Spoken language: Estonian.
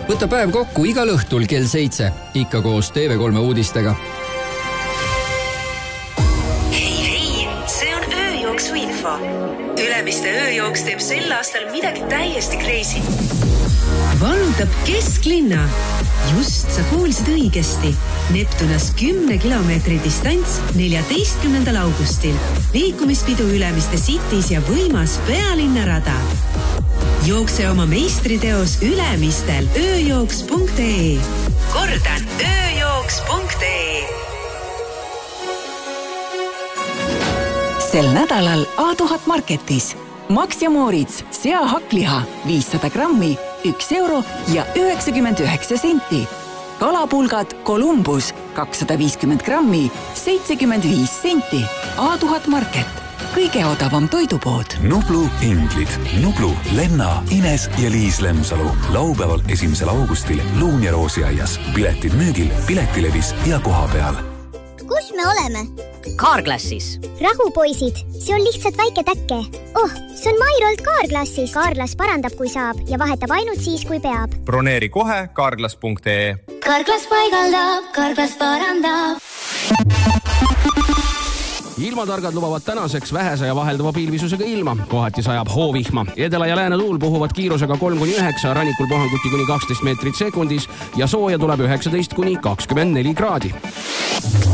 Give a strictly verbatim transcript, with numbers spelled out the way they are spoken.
Võta päev kokku igal õhtul kell seitse, ikka koos T V kolme uudistega. Hei, hei, see on ööjooksu info. Ülemiste ööjooks teeb sel aastal midagi täiesti crazy. Vallutab kesklinna. Just sa kuulsid õigesti. Neptunas kümne kilomeetri distants neljateistkümnendal augustil. Liikumispidu Ülemiste Cities ja võimas pealinnarada. Jookse oma meistriteos Ülemistel ööjooks punkt ee. Kordan ööjooks punkt ee. Sel nädalal A tuhat Marketis. Max ja Moritz, sea hakkliha, viissada grammi, üks euro ja üheksakümmend üheksa senti. Kalapulgad Columbus, kakssada viiskümmend grammi, seitsekümmend viis senti. A tuhat Market, kõige odavam toidupood. Nublu Inglid. Nublu, Lenna, Ines ja Liis Lemsalu. Laupäeval esimesel augustil Luun ja Roosiaias. Piletid müügil, piletilevis ja koha peal. Kus me oleme? Carglassis. Rahu, poisid, see on lihtsalt väike täkke. Oh, see on Mairolt Carglassis. Carglass parandab, kui saab ja vahetab ainult siis, kui peab. Broneeri kohe carglass punkt ee. Carglass paigaldab, Carglass parandab. Ilmatargad lubavad tänaseks vähese ja vahelduva pilvisusega ilma. Kohati sajab hoovihma. Edela ja lääne tuul puhuvad kiirusega kolm kuni üheksa, rannikul puhanguti kuni kaksteist meetrit sekundis ja sooja tuleb üheksateist kuni kakskümmend neli kraadi.